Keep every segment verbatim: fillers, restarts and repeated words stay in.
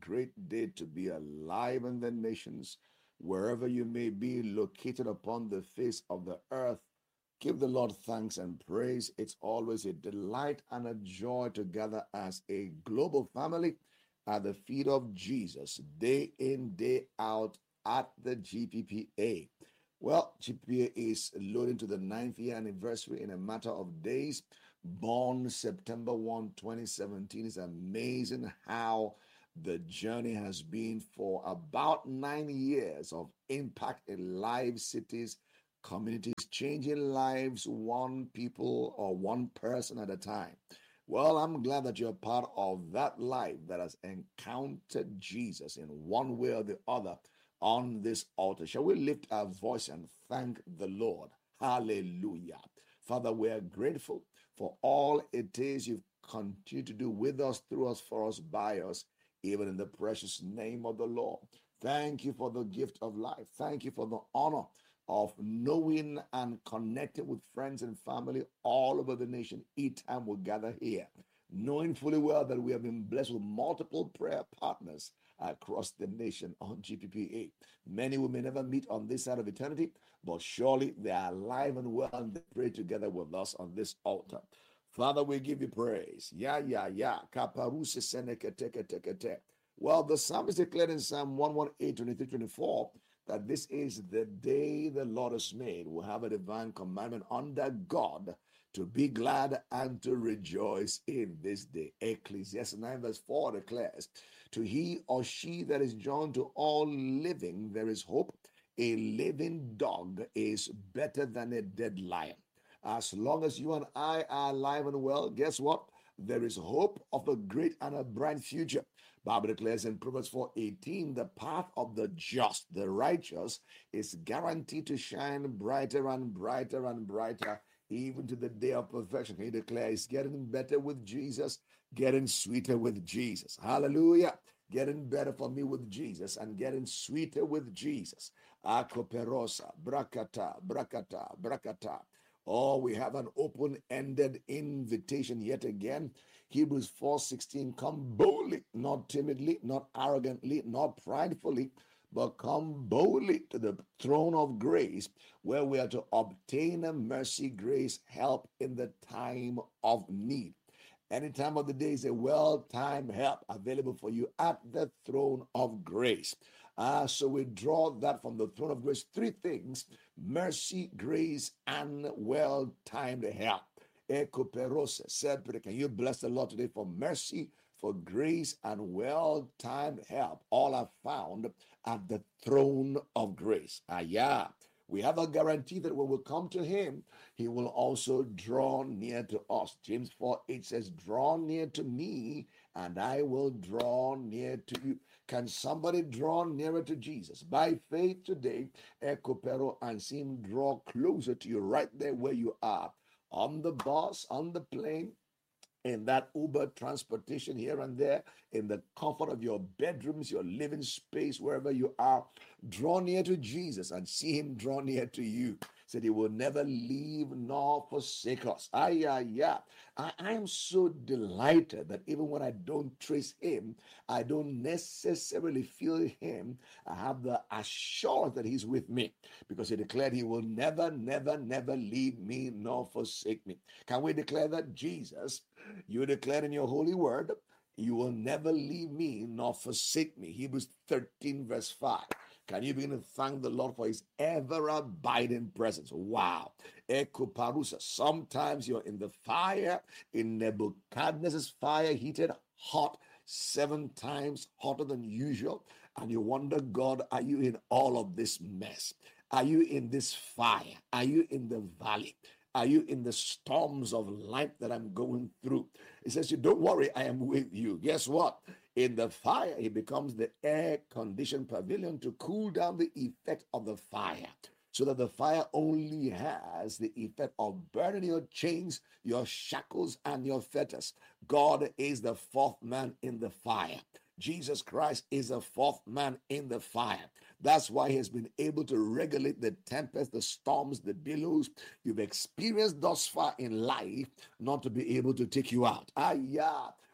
great day to be alive in the nations. Wherever you may be located upon the face of the earth, give the Lord thanks and praise. It's always a delight and a joy to gather as a global family at the feet of Jesus, day in, day out at the G P P A. Well, G P P A is loading to the ninth year anniversary in a matter of days. Born September first, twenty seventeen. It's amazing how the journey has been for about nine years of impact in lives, cities, communities, changing lives one people or one person at a time. Well, I'm glad that you're part of that life that has encountered Jesus in one way or the other on this altar. Shall we lift our voice and thank the Lord? Hallelujah. Father, we are grateful for all it is you've continued to do with us, through us, for us, by us, even in the precious name of the Lord. Thank you for the gift of life. Thank you for the honor of knowing and connecting with friends and family all over the nation each time we gather here, knowing fully well that we have been blessed with multiple prayer partners across the nation on G P P A. Many we may never meet on this side of eternity, but surely they are alive and well and they pray together with us on this altar. Father, we give you praise. Yeah, yeah, yeah. Kaparuse seneke teke teke te. Well, the psalmist declared in Psalm one eighteen, twenty-three, twenty-four that this is the day the Lord has made. We have a divine commandment under God to be glad and to rejoice in this day. Ecclesiastes nine verse four declares, to he or she that is joined to all living, there is hope. A living dog is better than a dead lion. As long as you and I are alive and well, guess what? There is hope of a great and a bright future. Bible declares in Proverbs four eighteen, the path of the just, the righteous, is guaranteed to shine brighter and brighter and brighter, even to the day of perfection. He declares, getting better with Jesus, getting sweeter with Jesus. Hallelujah. Getting better for me with Jesus and getting sweeter with Jesus. Akoperosa, brakata, brakata, brakata. Oh, we have an open-ended invitation yet again. Hebrews four sixteen, come boldly, not timidly, not arrogantly, not pridefully, but come boldly to the throne of grace, where we are to obtain a mercy, grace, help in the time of need. Any time of the day is a well-timed help available for you at the throne of grace. Ah, so we draw that from the throne of grace. Three things: mercy, grace, and well-timed help. Ekoperose said, can you bless the Lord today for mercy, for grace, and well-timed help? All are found at the throne of grace. Ah, yeah. We have a guarantee that when we come to him, he will also draw near to us. James four eight says, draw near to me and I will draw near to you. Can somebody draw nearer to Jesus by faith today, Ekopero, and see him draw closer to you right there where you are, on the bus, on the plane, in that Uber transportation here and there, in the comfort of your bedrooms, your living space, wherever you are? Draw near to Jesus and see him draw near to you. Said he will never leave nor forsake us. Ay, ay, ay. I, I am so delighted that even when I don't trace him, I don't necessarily feel him, I have the assurance that he's with me, because he declared he will never, never, never leave me nor forsake me. Can we declare that? Jesus, you declared in your holy word, you will never leave me nor forsake me. Hebrews thirteen verse five. Can you begin to thank the Lord for his ever-abiding presence? Wow. Ekoparusa. Sometimes you're in the fire, in Nebuchadnezzar's fire, heated hot, seven times hotter than usual, and you wonder, God, are you in all of this mess? Are you in this fire? Are you in the valley? Are you in the storms of life that I'm going through? He says, you don't worry, I am with you. Guess what? In the fire, he becomes the air-conditioned pavilion to cool down the effect of the fire, so that the fire only has the effect of burning your chains, your shackles, and your fetters. God is the fourth man in the fire. Jesus Christ is a fourth man in the fire. That's why he has been able to regulate the tempest, the storms, the billows you've experienced thus far in life, not to be able to take you out. Ah, yeah.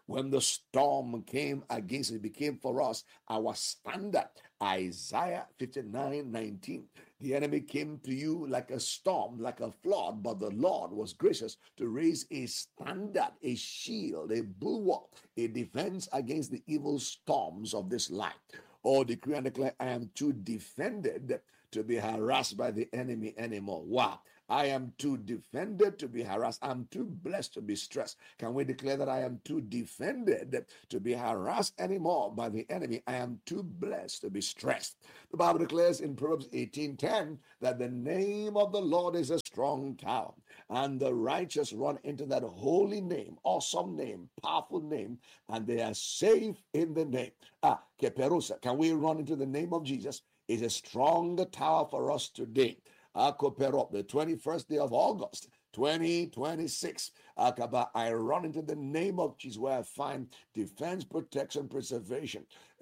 When the storm came against it, became for us our standard. Isaiah fifty-nine nineteen. The enemy came to you like a storm, like a flood, but the Lord was gracious to raise a standard, a shield, a bulwark, a defense against the evil storms of this life. Oh, decree and declare, I am too defended to be harassed by the enemy anymore. Wow. I am too defended to be harassed. I'm too blessed to be stressed. Can we declare that I am too defended to be harassed anymore by the enemy? I am too blessed to be stressed. The Bible declares in Proverbs eighteen ten that the name of the Lord is a strong tower, and the righteous run into that holy name, awesome name, powerful name, and they are safe in the name. Ah, Keperusa, can we run into the name of Jesus? It's a strong tower for us today. Akoperop, the twenty-first day of August, twenty twenty-six. Akaba, I run into the name of Jesus where I find defense, protection, preservation.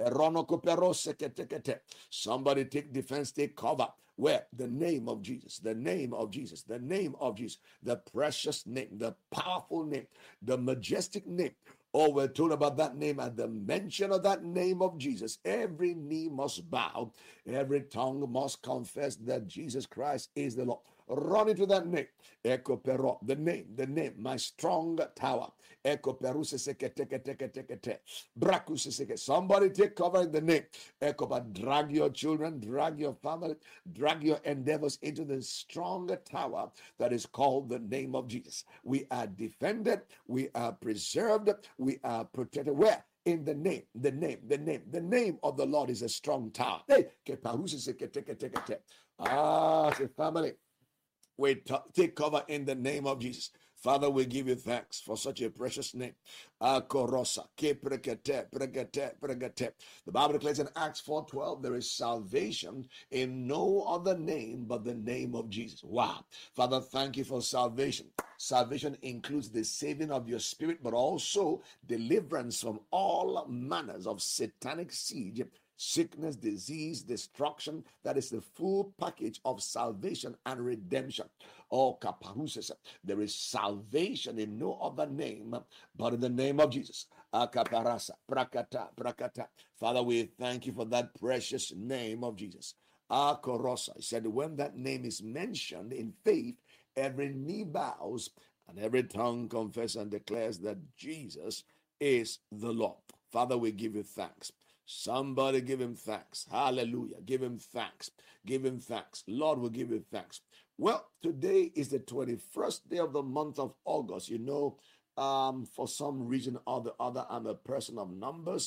Somebody take defense, take cover. Where? The name of Jesus, the name of Jesus, the name of Jesus, the precious name, the powerful name, the majestic name. Oh, we're told about that name. At the mention of that name of Jesus, every knee must bow, every tongue must confess that Jesus Christ is the Lord. Run into that name. Eko pero, the name, the name, my strong tower. Eko peru seke teke teke teke te. Braku seke. Somebody take cover in the name. Eko but drag your children, drag your family, drag your endeavors into the stronger tower that is called the name of Jesus. We are defended, we are preserved, we are protected. Where? In the name, the name, the name, the name of the Lord is a strong tower. Hey, ke paru seke teke teke te. Ah, say family. We t- take cover in the name of Jesus. Father, we give you thanks for such a precious name. Akorosa, ke prekete, prekete, prekete. The Bible declares in Acts four twelve, there is salvation in no other name but the name of Jesus. Wow. Father, thank you for salvation. Salvation includes the saving of your spirit, but also deliverance from all manners of satanic siege, sickness, disease, destruction. That is the full package of salvation and redemption. Oh, kaparuses. There is salvation in no other name but in the name of Jesus. Akaparasa, prakata, prakata. Father, we thank you for that precious name of Jesus. Akorosa. He said, when that name is mentioned in faith, every knee bows and every tongue confesses and declares that Jesus is the Lord. Father, we give you thanks. Somebody give him thanks. Hallelujah. Give him thanks. Give him thanks. Lord will give you thanks. Well, today is the twenty-first day of the month of August. You know, um, for some reason or the other, I'm a person of numbers.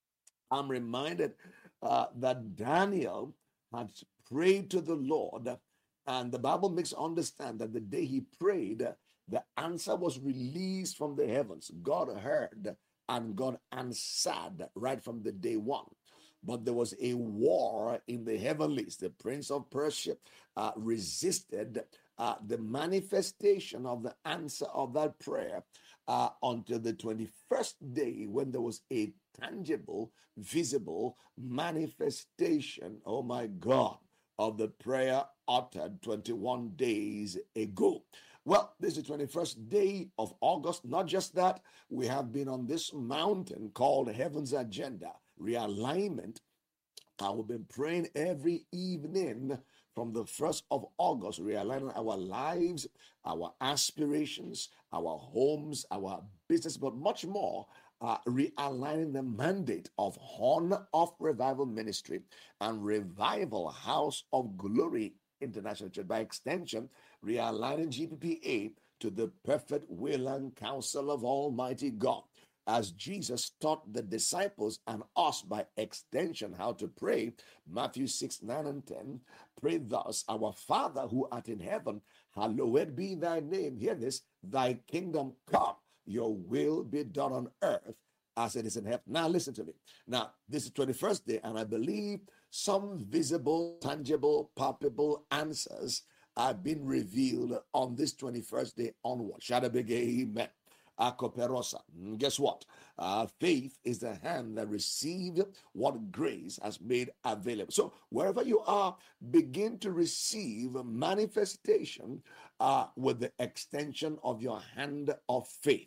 I'm reminded uh, that Daniel had prayed to the Lord, and the Bible makes understand that the day he prayed, the answer was released from the heavens. God heard and God answered right from the day one. But there was a war in the heavenlies. The prince of Persia uh, resisted uh, the manifestation of the answer of that prayer uh, until the twenty-first day, when there was a tangible, visible manifestation, oh my God, of the prayer uttered twenty-one days ago. Well, this is the twenty-first day of August. Not just that, we have been on this mountain called Heaven's Agenda, realignment. I have been praying every evening from the first of August, realigning our lives, our aspirations, our homes, our business, but much more, uh, realigning the mandate of Horn of Revival Ministry and Revival House of Glory International Church. By extension, realigning G P P A to the perfect will and counsel of Almighty God. As Jesus taught the disciples and us by extension how to pray, Matthew six, nine, and ten, pray thus, our Father who art in heaven, hallowed be thy name. Hear this, thy kingdom come, your will be done on earth as it is in heaven. Now listen to me. Now, this is twenty-first day, and I believe some visible, tangible, palpable answers have been revealed on this twenty-first day onward. Shout a big amen. Akoperosa. Guess what? Uh, faith is the hand that received what grace has made available. So wherever you are, begin to receive manifestation uh, with the extension of your hand of faith.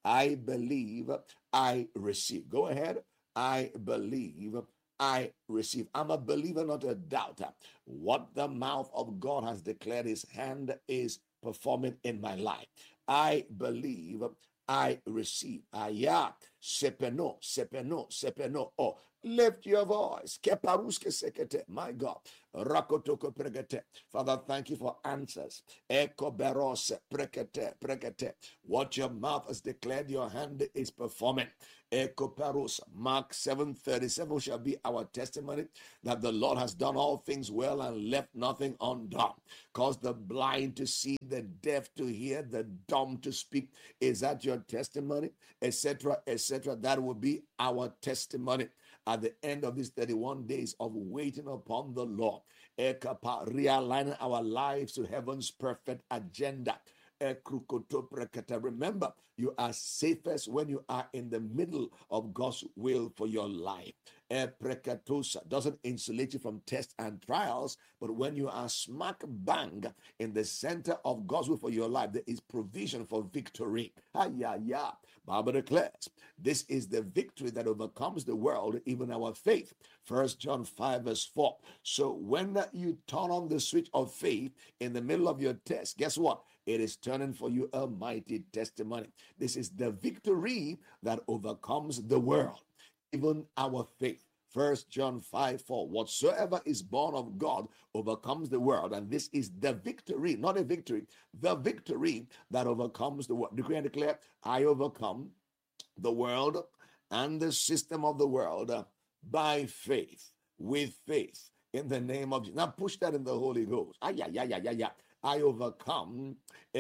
I believe, I receive. Go ahead. I believe, I receive. I'm a believer, not a doubter. What the mouth of God has declared, his hand is performing in my life. I believe, I receive. Aya, sepeno, sepeno, sepeno. Oh, lift your voice. Keparuske sekete. My God. Rakotoko pregete. Father, thank you for answers. Eko berose, prekete, prekete. What your mouth has declared, your hand is performing. Eko perus. Mark seven thirty-seven shall be our testimony that the Lord has done all things well and left nothing undone. Cause the blind to see, the deaf to hear, the dumb to speak. Is that your testimony? Etc. Etc. That will be our testimony at the end of these thirty-one days of waiting upon the Lord. Ekapa, realigning our lives to heaven's perfect agenda. Remember, you are safest when you are in the middle of God's will for your life. Doesn't insulate you from tests and trials, but when you are smack bang in the center of God's will for your life, there is provision for victory. Bible declares this is the victory that overcomes the world, even our faith. First John five verse four. So when you turn on the switch of faith in the middle of your test, guess what? It is turning for you a mighty testimony. This is the victory that overcomes the world, even our faith. First John five four. Whatsoever is born of God overcomes the world. And this is the victory, not a victory, the victory that overcomes the world. Decree and declare, I overcome the world and the system of the world by faith, with faith, in the name of Jesus. Now push that in the Holy Ghost. Ah, yeah, yeah, yeah, yeah, yeah. I overcome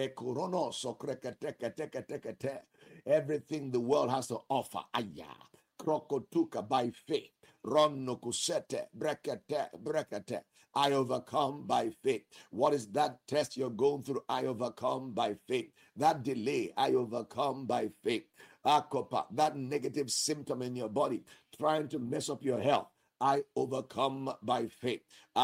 everything the world has to offer. Aya, krokotuka by faith. Ronnokusete, brekete, brekete. I overcome by faith. What is that test you're going through? I overcome by faith. That delay, I overcome by faith. Akopa, that negative symptom in your body trying to mess up your health. I overcome by faith.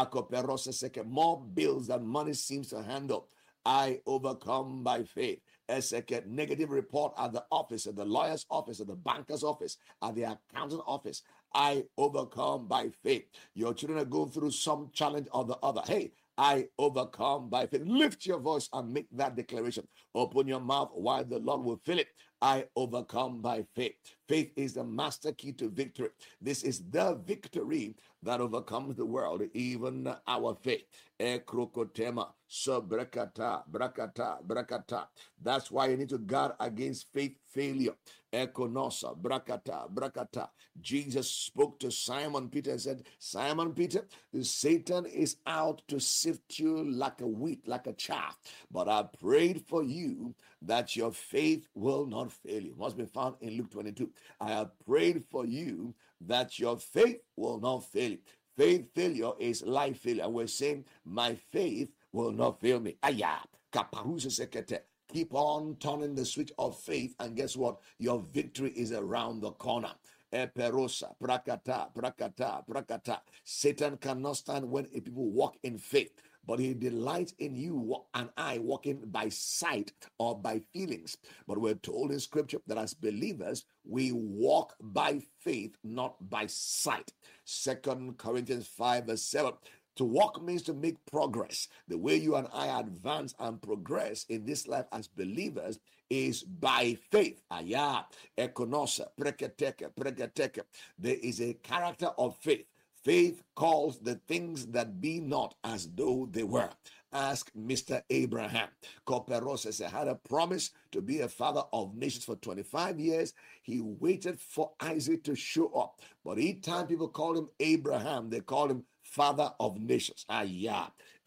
More bills than money seems to handle. I overcome by faith. A second negative report at the office, at the lawyer's office, at the banker's office, at the accountant's office. I overcome by faith. Your children are going through some challenge or the other. Hey, I overcome by faith. Lift your voice and make that declaration. Open your mouth while the Lord will fill it. I overcome by faith. Faith is the master key to victory. This is the victory that overcomes the world, even our faith. Ekrokotema, so brakata, brakata, brakata. That's why you need to guard against faith failure. Ekonosa, brakata, brakata. Jesus spoke to Simon Peter and said, Simon Peter, Satan is out to sift you like a wheat, like a chaff. But I prayed for you that your faith will not fail you. Must be found in Luke twenty-two. I have prayed for you that your faith will not fail you. Faith failure is life failure. And we're saying, my faith will not fail me. Aya, kaparusa sekete. Keep on turning the switch of faith, and guess what? Your victory is around the corner. Eperosa, prakata, prakata, prakata. Satan cannot stand when people walk in faith, but he delights in you and I walking by sight or by feelings. But we're told in scripture that as believers, we walk by faith, not by sight. Second Corinthians five verse seven. To walk means to make progress. The way you and I advance and progress in this life as believers is by faith. Aya, ekonosa, preketeke, preketeke. There is a character of faith. Faith calls the things that be not as though they were. Ask Mister Abraham. Koperoses had a promise to be a father of nations for twenty-five years. He waited for Isaac to show up. But each time people call him Abraham, they call him Father of nations. Aya.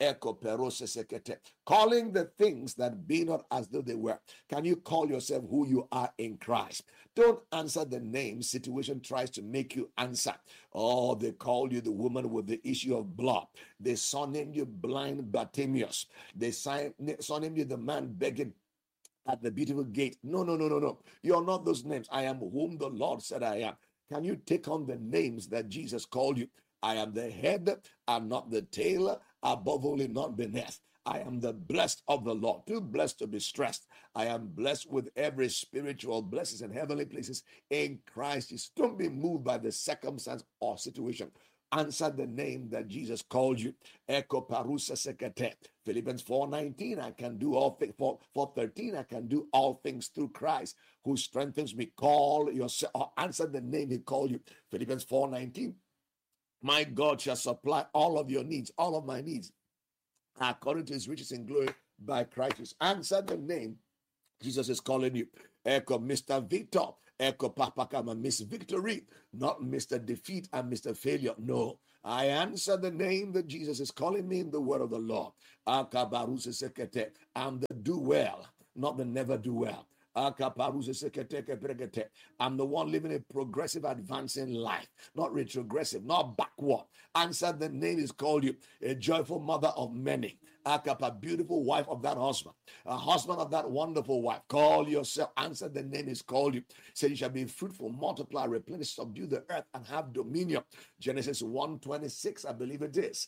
Calling the things that be not as though they were. Can you call yourself who you are in Christ? Don't answer the name situation tries to make you answer. Oh, they call you the woman with the issue of blood. They surnamed you blind Bartimaeus. They surnamed you the man begging at the beautiful gate. No, no, no, no, no. You are not those names. I am whom the Lord said I am. Can you take on the names that Jesus called you? I am the head and not the tail, above only not beneath. I am the blessed of the Lord. Too blessed to be stressed. I am blessed with every spiritual blessings in heavenly places in Christ Jesus. Don't be moved by the circumstance or situation. Answer the name that Jesus called you. Echo parusa sekete. Philippians four nineteen, I can do all things. four thirteen, I can do all things through Christ who strengthens me. Call yourself, or answer the name he called you. Philippians four nineteen. My God shall supply all of your needs, all of my needs, according to his riches in glory by Christ Jesus. Answer the name Jesus is calling you. Echo Mister Victor. Echo Papa Kama, Miss Victory, not Mister Defeat and Mister Failure. No. I answer the name that Jesus is calling me in the word of the Lord. I'm the do well, not the never do well. I'm the one living a progressive, advancing life, not retrogressive, not backward. Answer the name is called you, a joyful mother of many. A beautiful wife of that husband, a husband of that wonderful wife. Call yourself, answer the name is called you. Say you shall be fruitful, multiply, replenish, subdue the earth, and have dominion. Genesis one twenty-six, I believe it is.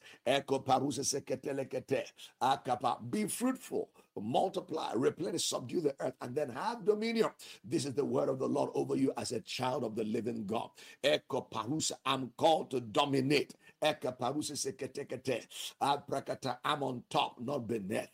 Be fruitful, multiply, replenish, subdue the earth, and then have dominion. This is the word of the Lord over you as a child of the living God. I'm called to dominate. I'm on top, not beneath.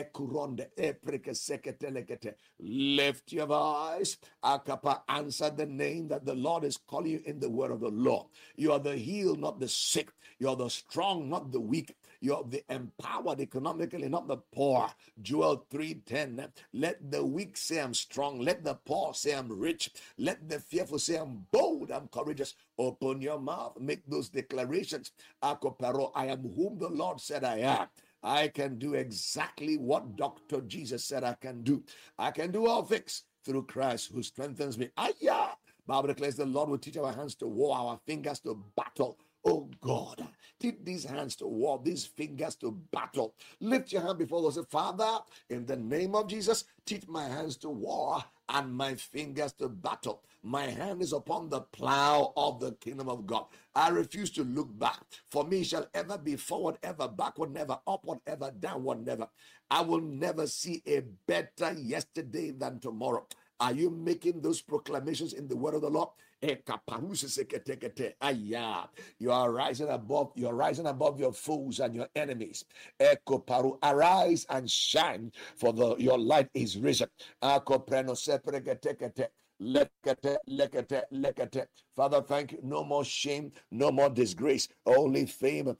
Lift your voice. Answer the name that the Lord is calling you in the word of the Lord. You are the healed, not the sick. You are the strong, not the weak. You are the empowered economically, not the poor. Joel three ten. Let the weak say I'm strong. Let the poor say I'm rich. Let the fearful say I'm bold, I'm courageous. Open your mouth. Make those declarations. Akopero, I am whom the Lord said I am. I can do exactly what Doctor Jesus said I can do. I can do all things through Christ who strengthens me. Ayah! Bible declares the Lord will teach our hands to war, our fingers to battle. Oh God, teach these hands to war, these fingers to battle. Lift your hand before us. Say, Father, in the name of Jesus, teach my hands to war and my fingers to battle. My hand is upon the plow of the kingdom of God. I refuse to look back. For me shall ever be forward, ever backward, never upward, ever downward, never. I will never see a better yesterday than tomorrow. Are you making those proclamations in the word of the Lord? You are rising above, you're rising above your foes and your enemies. Arise and shine, for the your light is risen. Lekete, lekete, lekete. Father, thank you. No more shame, no more disgrace, only fame.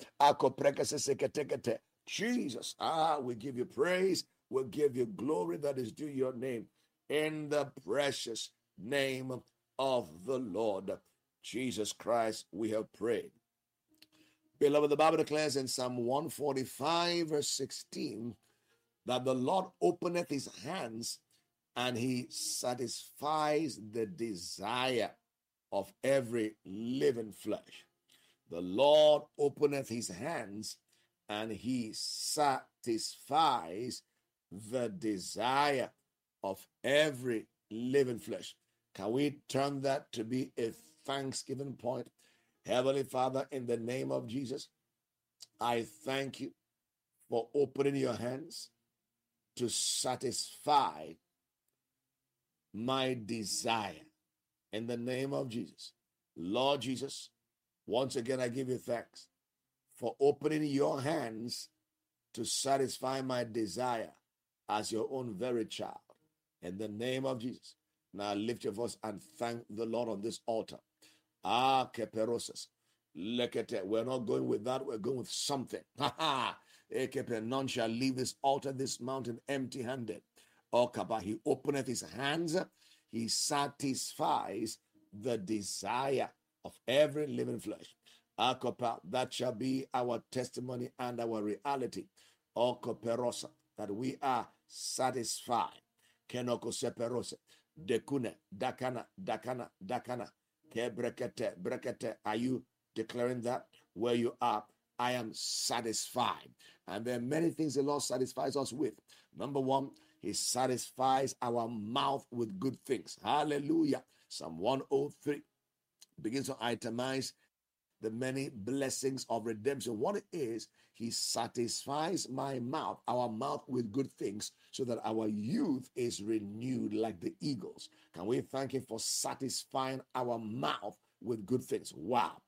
Jesus, ah, we give you praise, we give you glory that is due your name. In the precious name of the Lord Jesus Christ, we have prayed. Beloved, the Bible declares in Psalm one forty-five, verse sixteen, that the Lord openeth his hands and he satisfies the desire of every living flesh. The Lord openeth his hands and he satisfies the desire of every living flesh. Can we turn that to be a thanksgiving point? Heavenly Father, in the name of Jesus, I thank you for opening your hands to satisfy my desire. In the name of Jesus, Lord Jesus, once again I give you thanks for opening your hands to satisfy my desire as your own very child. In the name of Jesus. Now lift your voice and thank the Lord on this altar. Ah, keperosas. Lekete. We're not going with that. We're going with something. Ha ha. None shall leave this altar, this mountain empty-handed. Oh, kaba. He openeth his hands. He satisfies the desire of every living flesh. Akopa. That shall be our testimony and our reality. Oh, koperosa. That we are satisfied. Kenoko seperose, dekune, dakana, dakana, dakana, ke brekete, brekete. Are you declaring that where you are? I am satisfied. And there are many things the Lord satisfies us with. Number one, he satisfies our mouth with good things. Hallelujah. Psalm one oh three begins to itemize the many blessings of redemption. What it is, he satisfies my mouth, our mouth, with good things, so that our youth is renewed like the eagles. Can we thank him for satisfying our mouth with good things? Wow.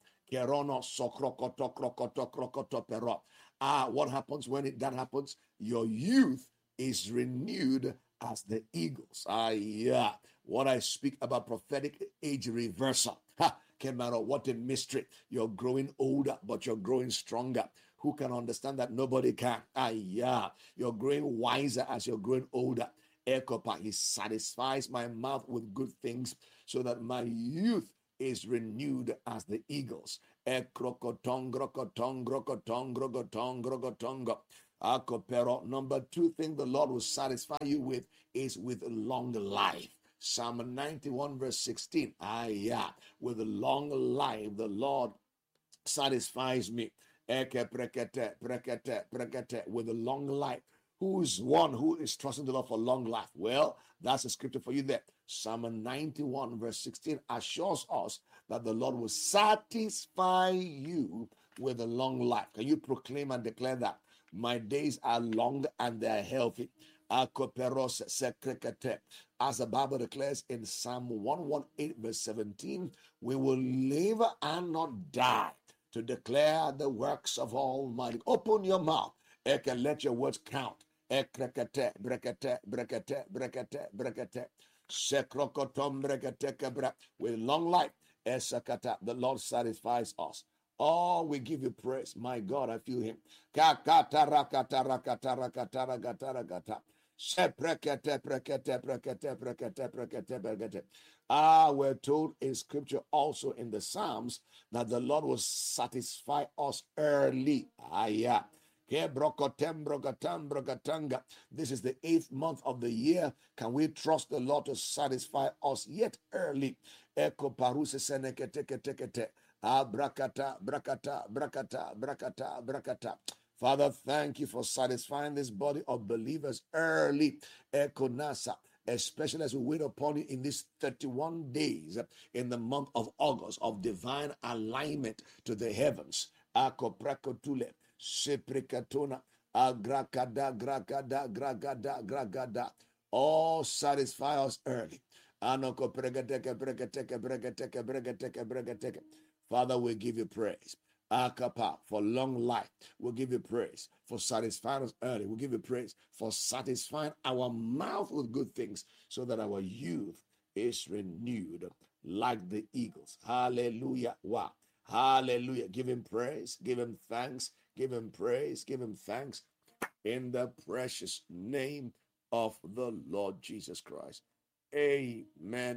Ah, what happens when it, that happens? Your youth is renewed as the eagles. Ah, yeah. What I speak about prophetic age reversal. Ha! Kemaro, what a mystery. You're growing older, but you're growing stronger. Who can understand that? Nobody can. Ah, yeah. You're growing wiser as you're growing older. Ekopa, he satisfies my mouth with good things so that my youth is renewed as the eagles. Akopero. Number two thing the Lord will satisfy you with is with long life. Psalm ninety-one, verse sixteen. Ah, yeah. With a long life, the Lord satisfies me. Eke prekete, prekete, prekete. With a long life. Who's one who is trusting the Lord for long life? Well, that's a scripture for you there. Psalm ninety-one, verse sixteen assures us that the Lord will satisfy you with a long life. Can you proclaim and declare that? My days are long and they are healthy. As the Bible declares in Psalm one eighteen, verse seventeen, we will live and not die to declare the works of Almighty. Open your mouth and let your words count. Ekrekete, brekete, brekete, brekete, brekete. Sekrokotom brekete kebra. With long life, esakata, the Lord satisfies us. Oh, we give you praise. My God, I feel him. Kakata rakata rakata rakata rakata rakata. Seprekete, prekete, prekete, prekete, prekete, prekete. Ah, we're told in scripture also in the Psalms that the Lord will satisfy us early. Ah, yeah. This is the eighth month of the year. Can we trust the Lord to satisfy us yet early? Brakata, brakata, brakata, brakata, brakata. Father, thank you for satisfying this body of believers early. Ekonasa. Especially as we wait upon you in these thirty-one days in the month of August of divine alignment to the heavens. Akoprakotule. Seprekatona, agrakada, grakada, gragada, gragada. All satisfy us early. Anoko pregateke, pregateke, pregateke, pregateke, pregateke. Father, we give you praise. Akapa, for long life. We'll give you praise for satisfying us early. We'll give you praise for satisfying our mouth with good things so that our youth is renewed like the eagles. Hallelujah. Wow. Hallelujah. Give him praise. Give him thanks. Give him praise, give him thanks in the precious name of the Lord Jesus Christ. Amen,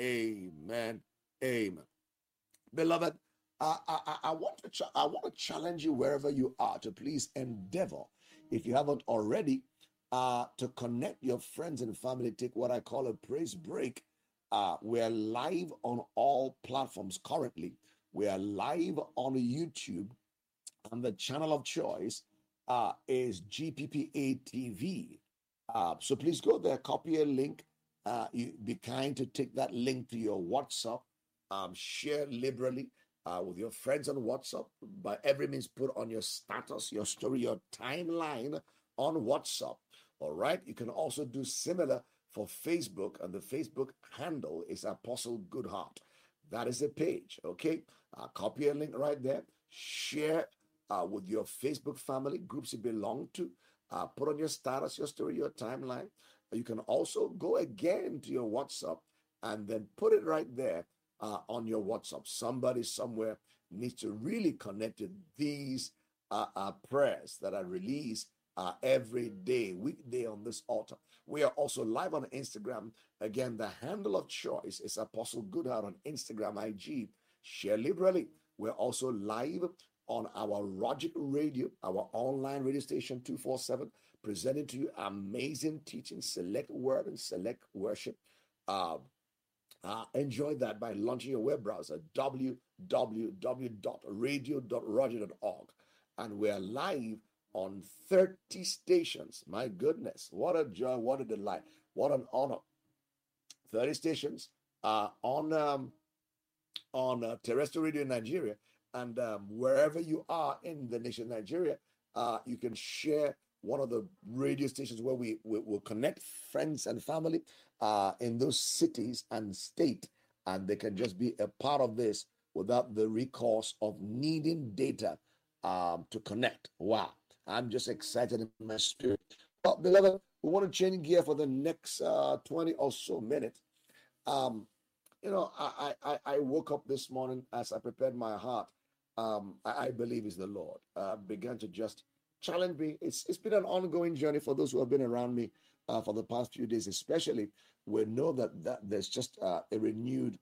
amen, amen. Beloved, I, I, I, want to ch- I want to challenge you wherever you are to please endeavor, if you haven't already, uh, to connect your friends and family. Take what I call a praise break. Uh, we're live on all platforms currently. We are live on YouTube. And the channel of choice uh, is G P P A T V. Uh, so please go there, copy a link. Uh, you be kind to take that link to your WhatsApp. Um, share liberally uh, with your friends on WhatsApp. By every means, put on your status, your story, your timeline on WhatsApp. All right. You can also do similar for Facebook, and the Facebook handle is Apostle Goodheart. That is a page. Okay. Uh, copy a link right there. Share uh, with your Facebook family groups you belong to. Uh, put on your status, your story, your timeline. You can also go again to your WhatsApp and then put it right there uh, on your WhatsApp. Somebody somewhere needs to really connect to these uh, uh, prayers that are released uh, every day, weekday on this altar. We are also live on Instagram. Again, the handle of choice is Apostle Goodheart on Instagram, I G. Share liberally. We're also live on our Rogic Radio, our online radio station two forty-seven, presenting to you amazing teaching, select word and select worship. Uh, uh, enjoy that by launching your web browser, w w w dot radio dot roger dot org. And we're live on thirty stations. My goodness, what a joy, what a delight, what an honor. thirty stations uh, on um, on uh, terrestrial radio in Nigeria, and um, wherever you are in the nation of Nigeria, uh, you can share one of the radio stations where we, we will connect friends and family uh, in those cities and state, and they can just be a part of this without the recourse of needing data um, to connect. Wow, I'm just excited in my spirit. Well, beloved, we want to change gear for the next uh, twenty or so minutes. Um, you know, I, I, I woke up this morning as I prepared my heart. Um, I, I believe is the Lord. Uh, began to just challenge me. It's it's been an ongoing journey for those who have been around me uh, for the past few days, especially. We know that that there's just uh, a renewed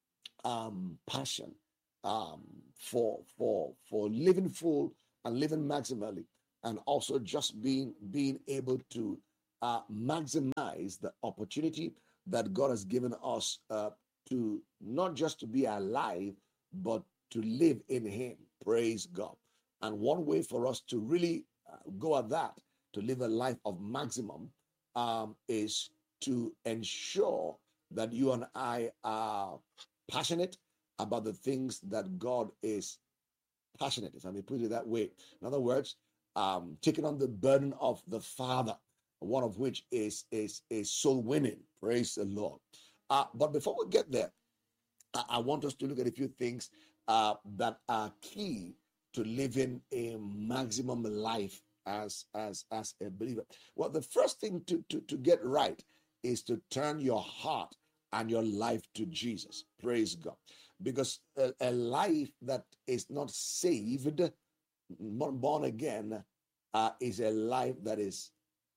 um, passion um, for for for living full and living maximally, and also just being being able to uh, maximize the opportunity that God has given us uh, to not just to be alive, but to live in Him. Praise God. And one way for us to really uh, go at that, to live a life of maximum, um, is to ensure that you and I are passionate about the things that God is passionate, if I may put it that way. In other words, um, taking on the burden of the Father, one of which is is is soul winning. Praise the Lord. Uh, but before we get there, I, I want us to look at a few things uh, that are key to living a maximum life as as as a believer. Well, the first thing to to to get right is to turn your heart and your life to Jesus. Praise God. Because a, a life that is not saved, not born again, uh, is a life that is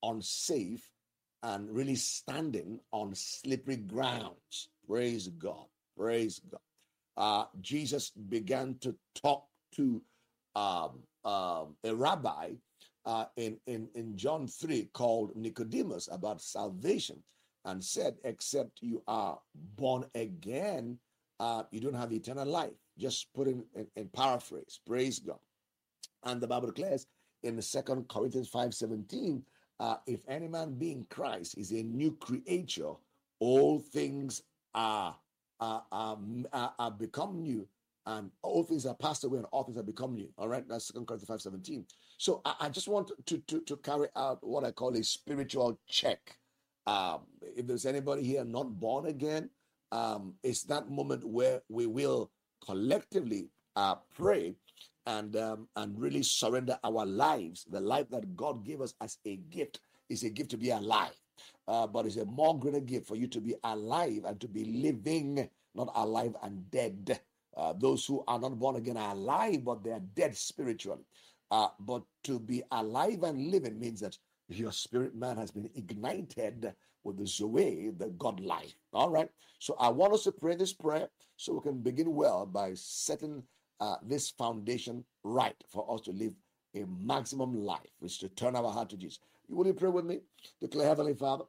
unsafe and really standing on slippery grounds. Praise God. Praise God. Uh, Jesus began to talk to um, um, a rabbi uh, in, in, in John three called Nicodemus about salvation, and said, except you are born again, uh, you don't have eternal life. Just put in, in, in paraphrase. Praise God. And the Bible declares in the Second Corinthians five seventeen, uh, if any man be in Christ is a new creature, all things are, are, are, are, are become new, and all things are passed away and all things have become new. All right, that's Second Corinthians five seventeen. So I, I just want to, to, to carry out what I call a spiritual check. Um, if there's anybody here not born again, um, it's that moment where we will collectively uh, pray and um, and really surrender our lives. The life that God gave us as a gift is a gift to be alive, uh, but it's a more greater gift for you to be alive and to be living, not alive and dead. Uh, those who are not born again are alive, but they are dead spiritually. Uh, but to be alive and living means that your spirit man has been ignited with the Zoe, the God life. All right. So I want us to pray this prayer so we can begin well by setting uh, this foundation right for us to live a maximum life, which is to turn our heart to Jesus. You will you pray with me? Declare, Heavenly Father,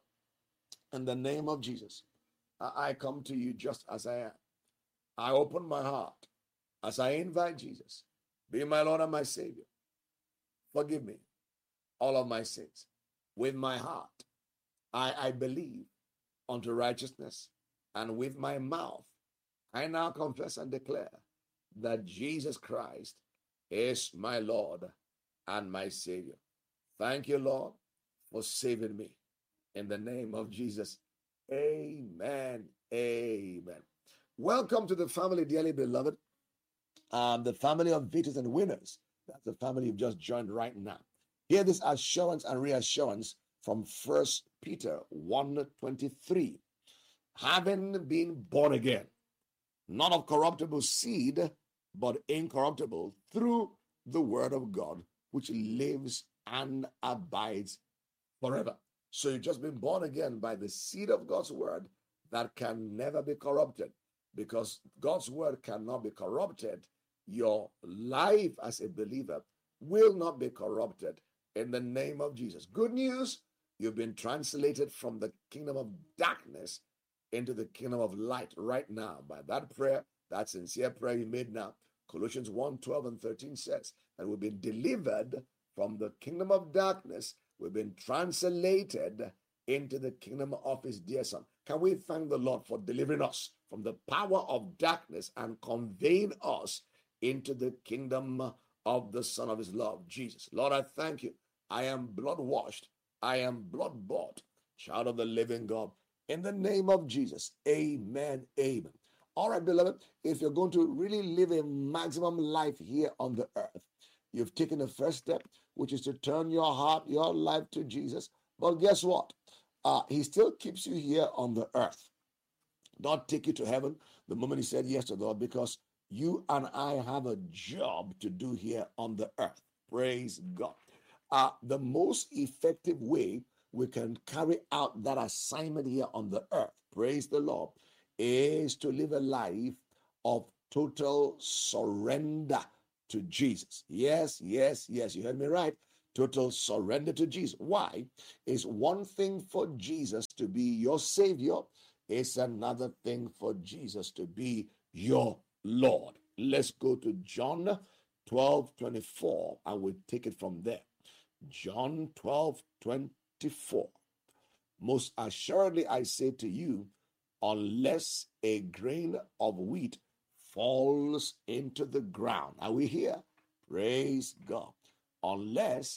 in the name of Jesus, I, I come to you just as I am. I open my heart as I invite Jesus. Be my Lord and my Savior. Forgive me all of my sins. With my heart, I, I believe unto righteousness, and with my mouth, I now confess and declare that Jesus Christ is my Lord and my Savior. Thank you, Lord, for saving me. In the name of Jesus, amen. Amen. Welcome to the family, dearly beloved. Um, the family of victors and winners. That's the family you've just joined right now. Hear this assurance and reassurance from First Peter one twenty-three. Having been born again, not of corruptible seed, but incorruptible, through the word of God, which lives and abides forever. So you've just been born again by the seed of God's word that can never be corrupted. Because God's word cannot be corrupted, your life as a believer will not be corrupted in the name of Jesus. Good news, you've been translated from the kingdom of darkness into the kingdom of light right now by that prayer, that sincere prayer you made now. Colossians one twelve and thirteen says that we've been delivered from the kingdom of darkness. We've been translated into the kingdom of his dear son. Can we thank the Lord for delivering us from the power of darkness and conveying us into the kingdom of the Son of his love, Jesus. Lord, I thank you. I am blood washed. I am blood bought. Child of the living God. In the name of Jesus. Amen. Amen. All right, beloved, if you're going to really live a maximum life here on the earth, you've taken the first step, which is to turn your heart, your life to Jesus. But guess what? Uh, he still keeps you here on the earth. Not take you to heaven the moment he said yes to the Lord, because you and I have a job to do here on the earth. Praise God. Uh, the most effective way we can carry out that assignment here on the earth, praise the Lord, is to live a life of total surrender to Jesus. Yes, yes, yes, you heard me right. Total surrender to Jesus. Why? It's one thing for Jesus to be your Savior, it's another thing for Jesus to be your Lord. Let's go to John twelve twenty-four and we'll take it from there. John twelve twenty-four. Most assuredly I say to you, unless a grain of wheat falls into the ground. Are we here? Praise God. Unless,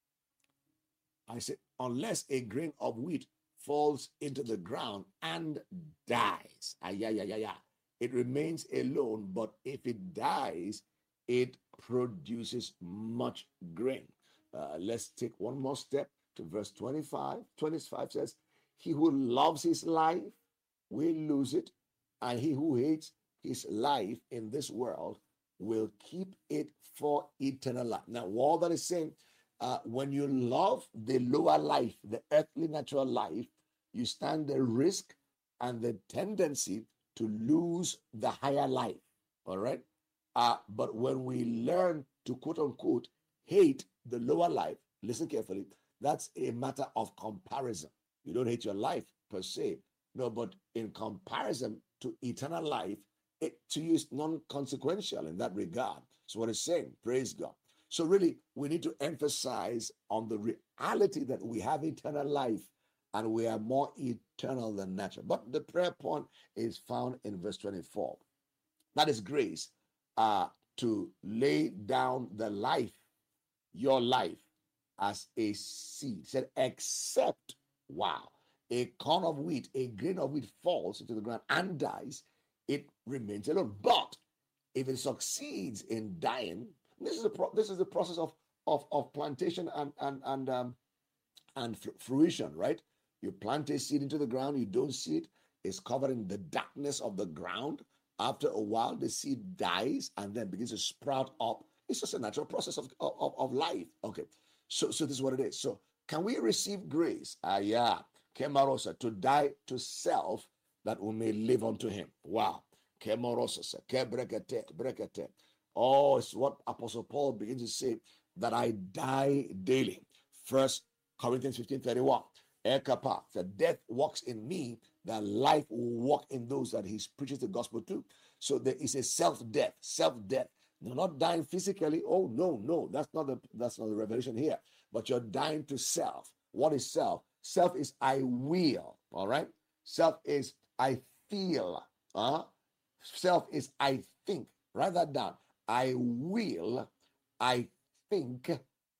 I say, unless a grain of wheat falls into the ground and dies. Ah, yeah, yeah, yeah, yeah. It remains alone, but if it dies, it produces much grain. Uh, let's take one more step to verse twenty-five. twenty-five says, he who loves his life will lose it, and he who hates his life in this world will keep it for eternal life. Now, all that is saying, uh, when you love the lower life, the earthly natural life, you stand the risk and the tendency to lose the higher life. All right. Uh, but when we learn to quote unquote hate the lower life, listen carefully, that's a matter of comparison. You don't hate your life per se. No, but in comparison to eternal life, it to you is non-consequential in that regard. So what it's saying, praise God. So really, we need to emphasize on the reality that we have eternal life and we are more eternal than natural. But the prayer point is found in verse twenty-four. That is grace uh, to lay down the life, your life, as a seed. It said, except, wow, a corn of wheat, a grain of wheat falls into the ground and dies, it remains alone. But if it succeeds in dying, this is a pro- this is the process of of, of plantation and and and um, and fruition, right? You plant a seed into the ground, you don't see it, it's covered in the darkness of the ground. After a while, the seed dies and then begins to sprout up. It's just a natural process of, of, of life. Okay, so so this is what it is. So can we receive grace? Ah, yeah. Kemarosa, to die to self that we may live unto him. Wow. Kemarosa, kebrekete, brekete. Oh, it's what Apostle Paul begins to say, that I die daily. First Corinthians fifteen thirty-one. Ekapa, that death walks in me, that life will walk in those that he preaches the gospel to. So there is a self-death, self-death. You're not dying physically. Oh, no, no, that's not the that's not the revelation here. But you're dying to self. What is self? Self is I will. All right. Self is I feel. Uh, self is I think. Write that down. I will, I think,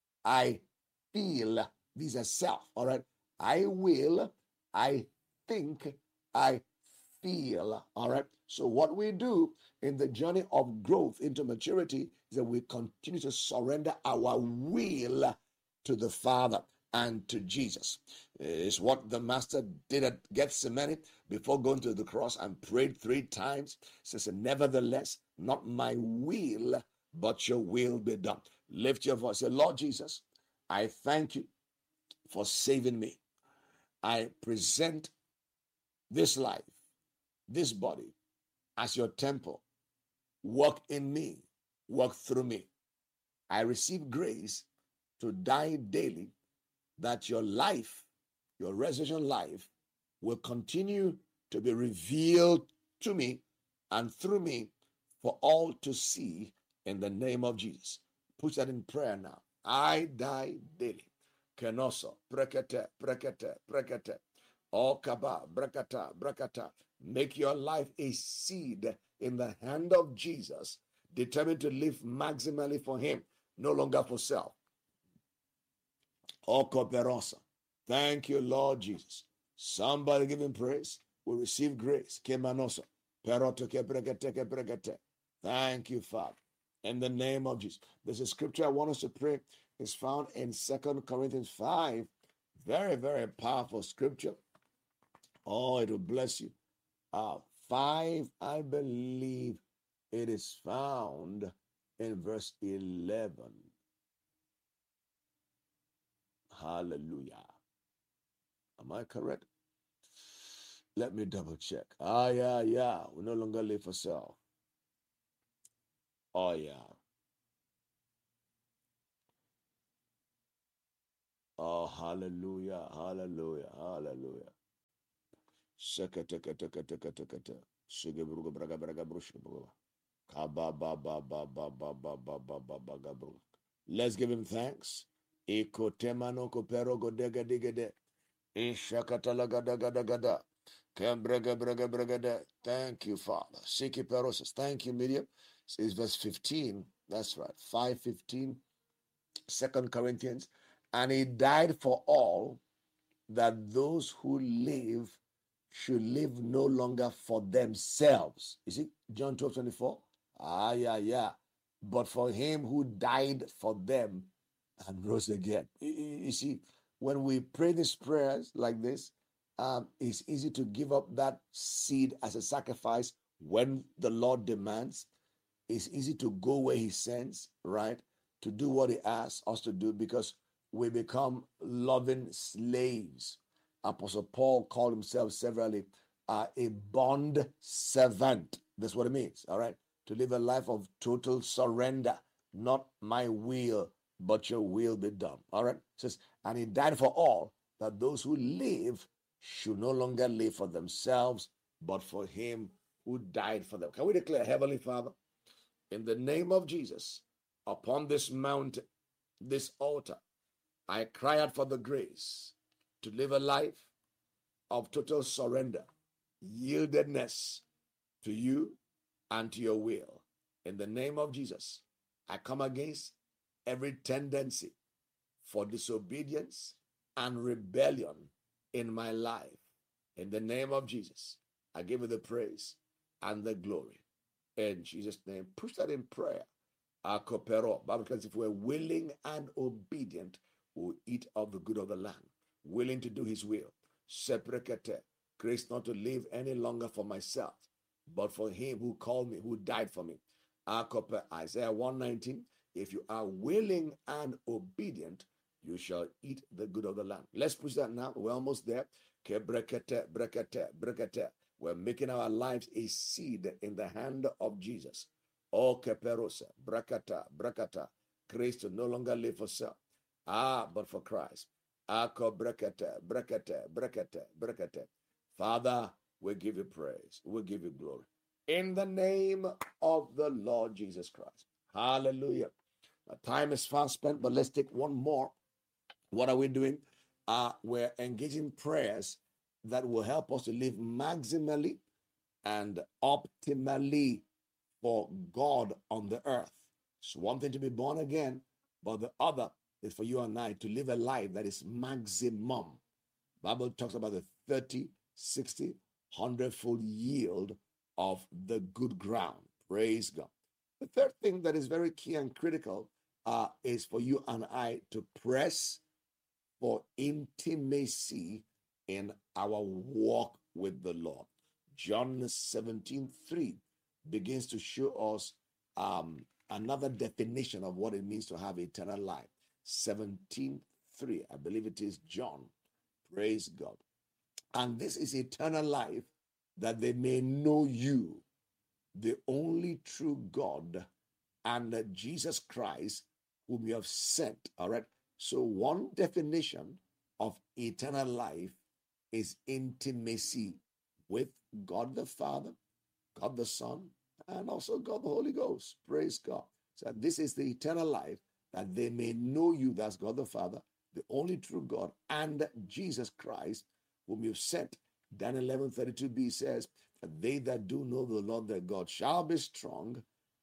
I feel. These are self. All right. I will, I think, I feel. All right. So what we do in the journey of growth into maturity is that we continue to surrender our will to the Father and to Jesus. It's what the Master did at Gethsemane before going to the cross and prayed three times. He says, nevertheless, not my will, but your will be done. Lift your voice. Say, Lord Jesus, I thank you for saving me. I present this life, this body, as your temple. Work in me, work through me. I receive grace to die daily, that your life, your resurrection life, will continue to be revealed to me and through me for all to see in the name of Jesus. Put that in prayer now. I die daily. Kenoso, brekete, brekete, brekete. Oh, kaba, brekata, brekata. Make your life a seed in the hand of Jesus, determined to live maximally for Him, no longer for self. Okoperosa. Thank you, Lord Jesus. Somebody give Him praise. We receive grace. Kemanosa. Perotoke brekete brekete. Thank you, Father. In the name of Jesus. There's a scripture I want us to pray. It's found in Second Corinthians five. Very, very powerful scripture. Oh, it will bless you. Uh, five, I believe it is found in verse eleven. Hallelujah. Am I correct? Let me double check. Ah, yeah, yeah. We no longer live for self. Oh, yeah. Oh, hallelujah, hallelujah, hallelujah. Sekatekatekatekateka. Shigebruga braga braga brushkabruga. Kaba ba ba ba ba ba ba ba ba ba ba gabru. Let's give Him thanks. Iko temano kopero godega digede. Ishakatalagadagada. Kembrega brega brega. Thank you, Father. Siki perosis. Thank you, Miriam. It's verse fifteen. That's right. five fifteen. Second Corinthians. And He died for all, that those who live should live no longer for themselves. You see, John twelve twenty-four. Ah, yeah, yeah. But for Him who died for them and rose again. You, you see, when we pray these prayers like this, um, it's easy to give up that seed as a sacrifice when the Lord demands. It's easy to go where He sends, right? To do what He asks us to do, because we become loving slaves. Apostle Paul called himself severally uh, a bond servant. That's what it means, all right? To live a life of total surrender, not my will, but your will be done, all right? It says, and He died for all, that those who live should no longer live for themselves, but for Him who died for them. Can we declare, Heavenly Father, in the name of Jesus, upon this mountain, this altar, I cry out for the grace to live a life of total surrender, yieldedness to you and to your will. In the name of Jesus, I come against every tendency for disobedience and rebellion in my life. In the name of Jesus, I give you the praise and the glory. In Jesus' name, push that in prayer. Akopero. Bible says, if we're willing and obedient, we'll eat of the good of the land. Willing to do His will. Seprekete. Grace not to live any longer for myself, but for Him who called me, who died for me. Akope. Isaiah one nineteen. If you are willing and obedient, you shall eat the good of the land. Let's push that now. We're almost there. Kebrekete, brekete, brekete. We're making our lives a seed in the hand of Jesus. Oh, keperosa, brakata, brakata. Grace to no longer live for self. Ah, but for Christ. Ako brakata, brakata, brakata, brakata. Father, we give you praise. We give you glory. In the name of the Lord Jesus Christ. Hallelujah. Our time is fast spent, but let's take one more. What are we doing? Uh, we're engaging prayers that will help us to live maximally and optimally for God on the earth. It's one thing to be born again, but the other is for you and I to live a life that is maximum. The Bible talks about the thirty, sixty, one hundred fold yield of the good ground. Praise God. The third thing that is very key and critical uh, is for you and I to press for intimacy in our walk with the Lord. John seventeen three begins to show us um, another definition of what it means to have eternal life. seventeen three, I believe it is John. Praise God. And this is eternal life, that they may know you, the only true God, and Jesus Christ, whom you have sent. All right. So, one definition of eternal life is intimacy with God the Father, God the Son, and also God the Holy Ghost. Praise God. So, this is the eternal life, that they may know you, that's God the Father, the only true God, and Jesus Christ, whom you've sent. Daniel eleven thirty-two b says, they that do know the Lord their God shall be strong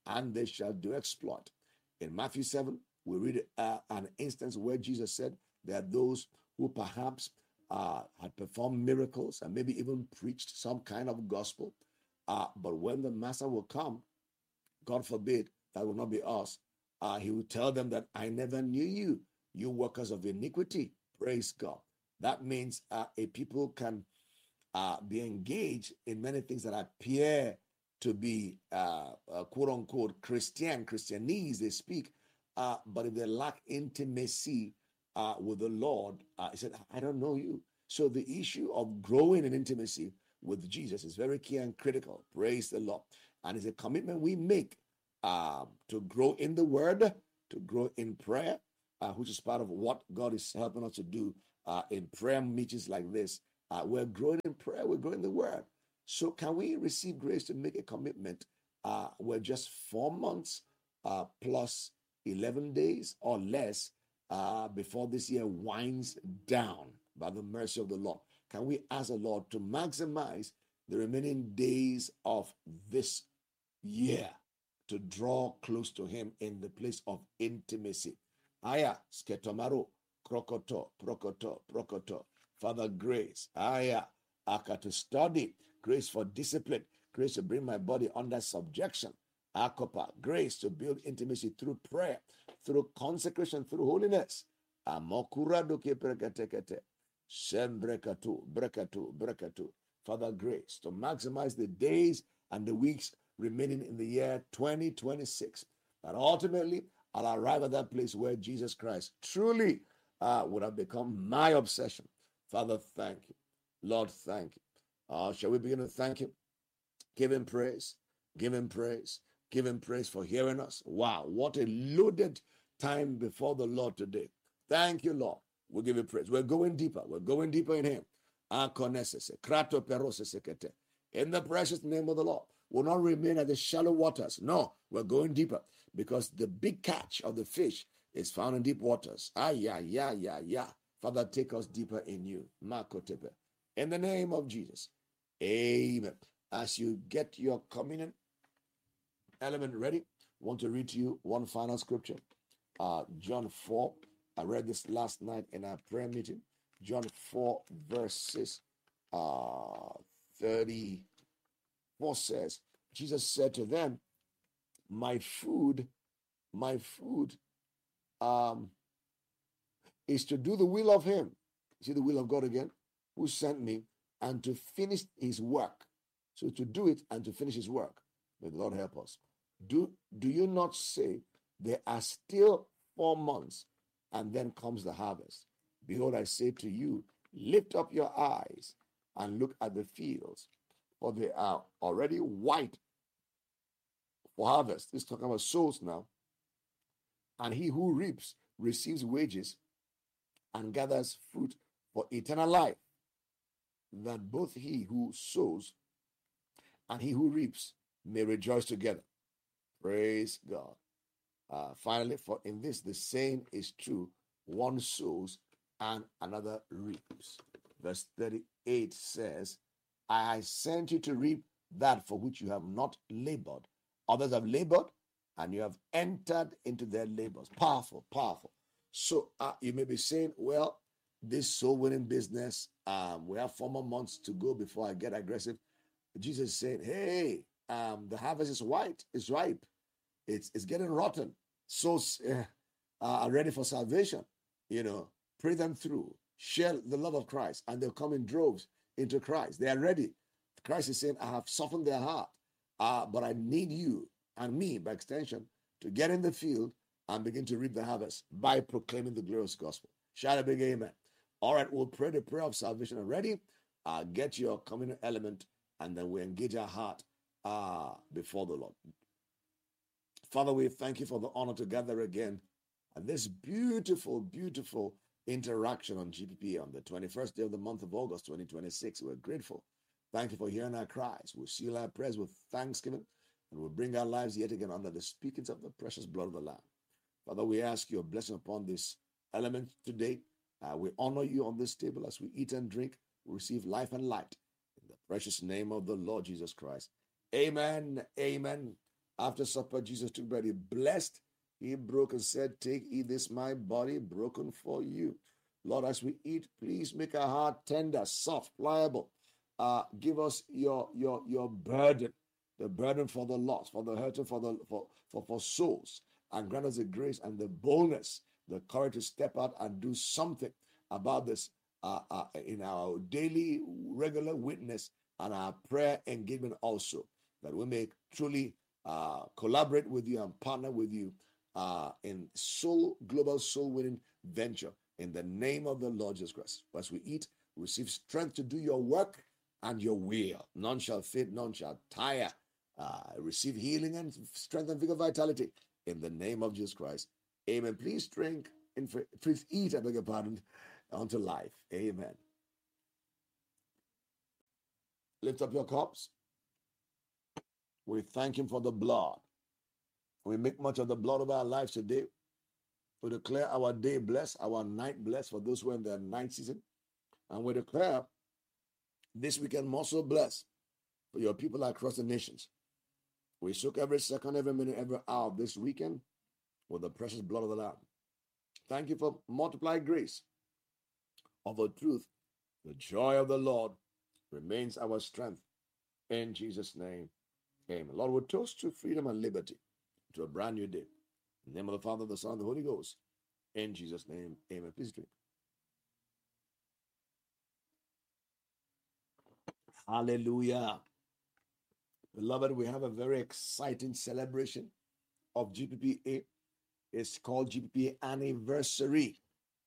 and they shall do exploit. In Matthew seven, we read uh, an instance where Jesus said there are those who perhaps uh, had performed miracles and maybe even preached some kind of gospel. Uh, but when the master will come, God forbid, that will not be us. Uh, he will tell them that I never knew you, you workers of iniquity. Praise God. That means uh, a people can uh, be engaged in many things that appear to be uh, uh, quote unquote Christian, Christianese, they speak. Uh, but if they lack intimacy uh, with the Lord, uh, he said, I don't know you. So the issue of growing in intimacy with Jesus is very key and critical. Praise the Lord. And it's a commitment we make uh, to grow in the word, to grow in prayer, uh, which is part of what God is helping us to do uh, in prayer meetings like this. Uh, we're growing in prayer, we're growing in the word. So can we receive grace to make a commitment? Uh, we're just four months uh, plus eleven days or less uh, before this year winds down by the mercy of the Lord. Can we ask the Lord to maximize the remaining days of this year to draw close to him in the place of intimacy? Aya, sketomaro, krokoto, prokoto, prokoto. Father, grace. Aya, aka to study. Grace for discipline. Grace to bring my body under subjection. Akopa, grace to build intimacy through prayer, through consecration, through holiness. Amokura doke preketekete. Shembrekatu, brekatu, brekatu. Father, grace to maximize the days and the weeks remaining in the year twenty twenty-six. That ultimately I'll arrive at that place where Jesus Christ truly uh, would have become my obsession. Father, thank you. Lord, thank you. Uh, shall we begin to thank him? Give him praise. Give him praise. Give him praise for hearing us. Wow, what a loaded time before the Lord today. Thank you, Lord. We'll give you praise. We're going deeper. We're going deeper in him. In the precious name of the Lord. We'll not remain at the shallow waters. No, we're going deeper because the big catch of the fish is found in deep waters. Ah, yeah, yeah, yeah, yeah. Father, take us deeper in you. In the name of Jesus. Amen. As you get your communion element ready, I want to read to you one final scripture. Uh, John four. I read this last night in our prayer meeting. John four, verses uh, thirty-four says, Jesus said to them, my food, my food um, is to do the will of him. See the will of God again? Who sent me, and to finish his work. So to do it and to finish his work. May the Lord help us. Do, do you not say there are still four months and then comes the harvest? Behold, I say to you, lift up your eyes and look at the fields, for they are already white for harvest. This is talking about souls now. And he who reaps receives wages and gathers fruit for eternal life, that both he who sows and he who reaps may rejoice together. Praise God. Uh, finally, for in this the saying is true, one sows and another reaps. Verse thirty-eight says, I sent you to reap that for which you have not labored. Others have labored, and you have entered into their labors. Powerful, powerful. So uh, you may be saying, well, this soul winning business, um, we have four more months to go before I get aggressive. Jesus said, hey, um, the harvest is white, it's ripe, it's, it's getting rotten. Souls uh, are ready for salvation. You know, pray them through, share the love of Christ, and they'll come in droves into Christ. They are ready. Christ is saying, I have softened their heart, uh, but I need you and me, by extension, to get in the field and begin to reap the harvest by proclaiming the glorious gospel. Shout a big amen. All right, we'll pray the prayer of salvation already. Uh, get your communal element, and then we engage our heart uh, before the Lord. Father, we thank you for the honor to gather again and this beautiful, beautiful interaction on G P P on the twenty-first day of the month of August, twenty twenty-six. We're grateful. Thank you for hearing our cries. We'll seal our prayers with thanksgiving, and we'll bring our lives yet again under the speakings of the precious blood of the Lamb. Father, we ask your blessing upon this element today. Uh, we honor you on this table as we eat and drink. We receive life and light. In the precious name of the Lord Jesus Christ. Amen, amen, After supper, Jesus took bread. He blessed, he broke and said, "Take, eat this, my body broken for you." Lord, as we eat, please make our heart tender, soft, pliable. Uh, give us your your your burden, the burden for the lost, for the hurting, for the for, for, for souls, and grant us the grace and the boldness, the courage to step out and do something about this uh, uh, in our daily regular witness and our prayer engagement also, that we may truly uh, collaborate with you and partner with you uh, in soul global soul winning venture in the name of the Lord Jesus Christ. As we eat, receive strength to do your work and your will. None shall faint, none shall tire. Uh, receive healing and strength and vigor, vitality in the name of Jesus Christ. Amen. Please drink, in, please eat, I beg your pardon, unto life. Amen. Lift up your cups. We thank him for the blood. We make much of the blood of our lives today. We declare our day blessed, our night blessed for those who are in their night season. And we declare this weekend also blessed for your people across the nations. We soak every second, every minute, every hour of this weekend with the precious blood of the Lamb. Thank you for multiplied grace of the truth. The joy of the Lord remains our strength. In Jesus' name, amen. Lord, we toast to freedom and liberty, to a brand new day. In the name of the Father, the Son, and the Holy Ghost. In Jesus' name, amen. Please drink. Hallelujah. Beloved, we have a very exciting celebration of G P P A. It's called G P P A Anniversary.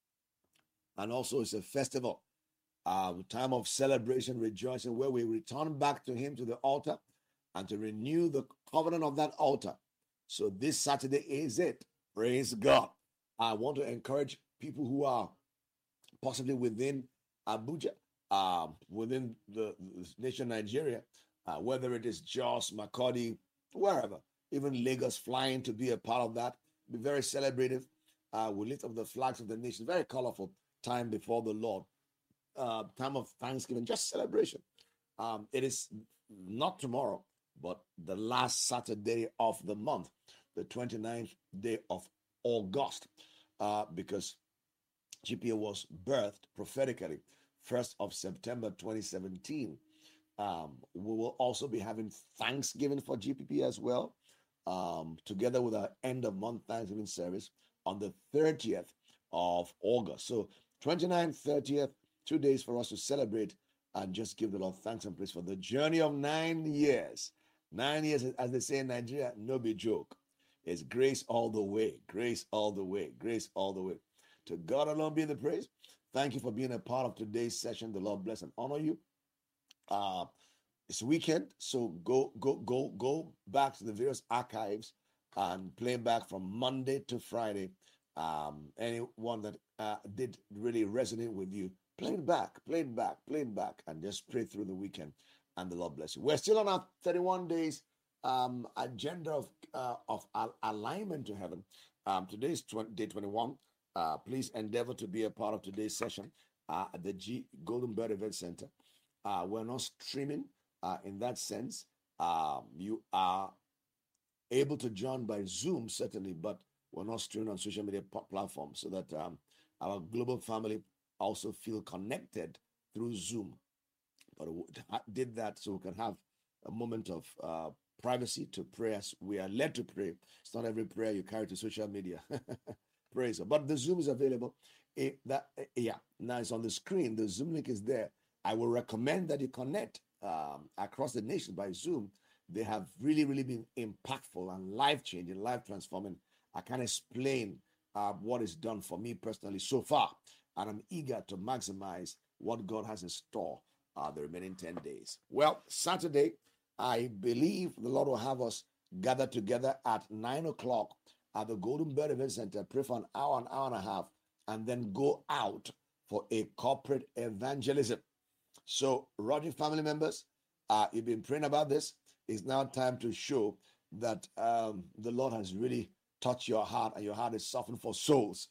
And also it's a festival, a time of celebration, rejoicing, where we return back to him, to the altar, and to renew the covenant of that altar. So this Saturday is it. Praise God. I want to encourage people who are possibly within Abuja, uh, within the, the nation Nigeria, uh, whether it is Jos, Makurdi, wherever, even Lagos, flying to be a part of that. Be very celebrative. Uh, we lift up the flags of the nation. Very colorful time before the Lord. Uh, time of Thanksgiving, just celebration. Um, it is not tomorrow, but the last Saturday of the month, the twenty-ninth day of August, uh, because G P A was birthed prophetically first of September twenty seventeen. Um, we will also be having Thanksgiving for G P P as well, um, together with our end of month Thanksgiving service on the thirtieth of August. So twenty-ninth, thirtieth, two days for us to celebrate and just give the Lord thanks and praise for the journey of nine years. Nine years, as they say in Nigeria, no be joke. It's grace all the way, grace all the way, grace all the way. To God alone be the praise. Thank you for being a part of today's session. The Lord bless and honor you. Uh, it's weekend, so go, go, go, go back to the various archives and play back from Monday to Friday. Um, anyone that uh, did really resonate with you, play it back, play it back, play it back, and just pray through the weekend. And the Lord bless you. We're still on our thirty-one days um, agenda of uh, of al- alignment to heaven. Um, today is twenty, day twenty-one. Uh, please endeavor to be a part of today's session uh, at the G Golden Bird Event Center. Uh, we're not streaming uh, in that sense. Um, you are able to join by Zoom, certainly, but we're not streaming on social media p- platforms so that um, our global family also feel connected through Zoom. But we did that so we can have a moment of uh, privacy to pray as we are led to pray. It's not every prayer you carry to social media. Praise God. But the Zoom is available. It, that, yeah, now it's on the screen. The Zoom link is there. I will recommend that you connect um, across the nation by Zoom. They have really, really been impactful and life-changing, life-transforming. I can't explain uh, what is done for me personally so far, and I'm eager to maximize what God has in store uh, the remaining ten days. Well, Saturday, I believe the Lord will have us gather together at nine o'clock at the Golden Bird Event Center, pray for an hour, an hour and a half, and then go out for a corporate evangelism. So, Roger family members, uh, you've been praying about this. It's now time to show that um, the Lord has really touched your heart and your heart is softened for souls.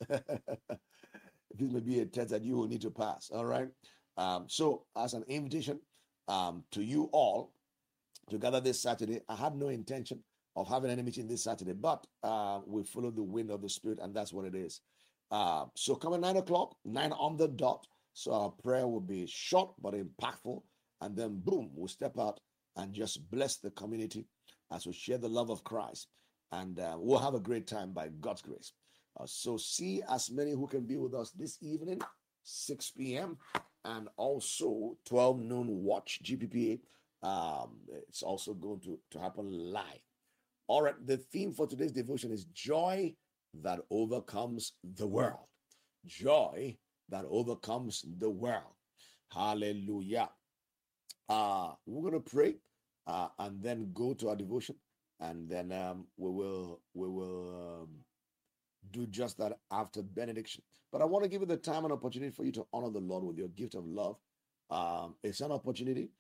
This may be a test that you will need to pass. All right. Um, so, as an invitation um, to you all to gather this Saturday, I had no intention of having any meeting this Saturday, but uh, we follow the wind of the Spirit, and that's what it is. Uh, so come at nine o'clock, nine on the dot. So our prayer will be short but impactful, and then boom, we'll step out and just bless the community as we share the love of Christ, and uh, we'll have a great time by God's grace. Uh, so see as many who can be with us this evening, six p.m. and also twelve noon watch G P P A. Um, it's also going to, to happen live. All right, the theme for today's devotion is joy that overcomes the world. Joy that overcomes the world. Hallelujah. Uh, we're going to pray uh, and then go to our devotion, and then um, we will we will um, do just that after benediction. But I want to give you the time and opportunity for you to honor the Lord with your gift of love. Um, it's an opportunity